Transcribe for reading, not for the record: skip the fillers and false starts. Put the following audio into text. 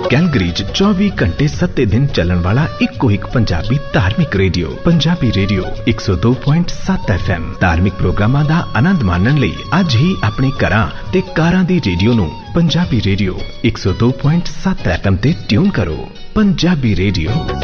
Calgary 24 घंटे 7 दिन चलन वाला इको एक पंजाबी धार्मिक रेडियो पंजाबी रेडियो 102.7 FM। धार्मिक प्रोग्रामां दा आनंद माणन लई अज ही अपने घरां ते कारां दी रेडियो नूं पंजाबी रेडियो 102.7 FM ते ट्यून करो। पंजाबी रेडियो।